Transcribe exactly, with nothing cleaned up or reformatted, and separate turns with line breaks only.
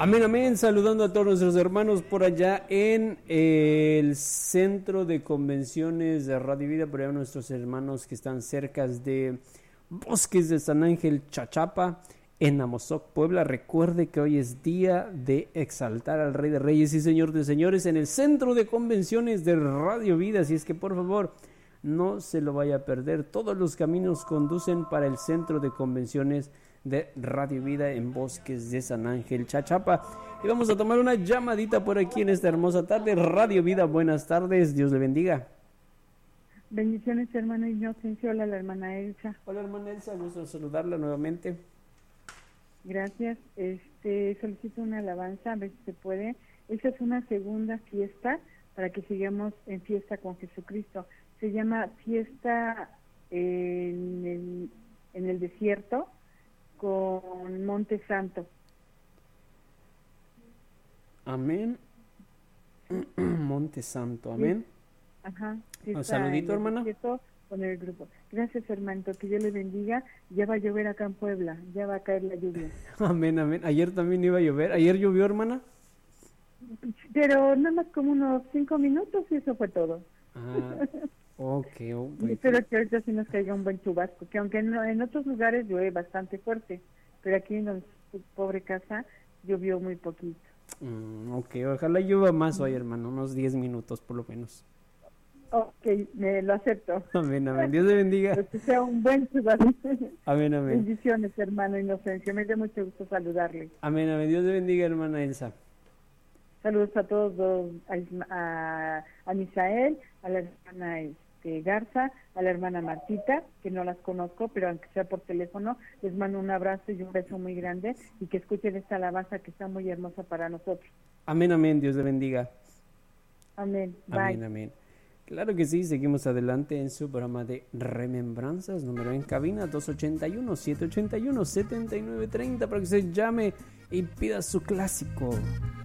Amén, amén, saludando a todos nuestros hermanos por allá en el Centro de Convenciones de Radio Vida, por allá nuestros hermanos que están cerca de Bosques de San Ángel, Chachapa, en Amozoc, Puebla. Recuerde que hoy es día de exaltar al Rey de Reyes y Señor de Señores en el Centro de Convenciones de Radio Vida, así es que por favor no se lo vaya a perder. Todos los caminos conducen para el Centro de Convenciones de Radio Vida en Bosques de San Ángel, Chachapa. Y vamos a tomar una llamadita por aquí en esta hermosa tarde. Radio Vida, buenas tardes, Dios le bendiga.
Bendiciones, hermano Inocencio. Hola, la hermana Elsa.
Hola, hermana Elsa, gusto saludarla nuevamente.
Gracias. Este, solicito una alabanza, a ver si se puede. Esta es una segunda fiesta para que sigamos en fiesta con Jesucristo. Se llama Fiesta en el, en el Desierto con Monte Santo.
Amén. Monte Santo, amén.
Ajá.
Un saludito, hermana.
Con el grupo. Gracias, hermanito, que Dios le bendiga. Ya va a llover acá en Puebla, ya va a caer la lluvia.
Amén, amén. Ayer también iba a llover. ¿Ayer llovió, hermana?
Pero nada más como unos cinco minutos y eso fue todo.
Ah, ok.
Y espero que ahorita sí nos caiga un buen chubasco, que aunque en, en otros lugares llueve bastante fuerte, pero aquí en nuestra pobre casa llovió muy poquito.
Mm, ok, ojalá llueva más hoy, hermano, unos diez minutos por lo menos.
Ok, me lo acepto.
Amén, amén. Dios te bendiga.
Que sea un buen chubasco.
Amén, amén.
Bendiciones, hermano Inocencio. Me da mucho gusto saludarle.
Amén, amén. Dios te bendiga, hermana Elsa.
Saludos a todos, dos, a, a, a Misael, a la hermana este, Garza, a la hermana Martita, que no las conozco, pero aunque sea por teléfono, les mando un abrazo y un beso muy grande y que escuchen esta alabanza que está muy hermosa para nosotros.
Amén, amén. Dios te bendiga.
Amén. Bye.
Amén, amén. Claro que sí, seguimos adelante en su programa de Remembranzas, número en cabina dos ochenta y uno, siete ochenta y uno, setenta y nueve treinta para que se llame y pida su clásico.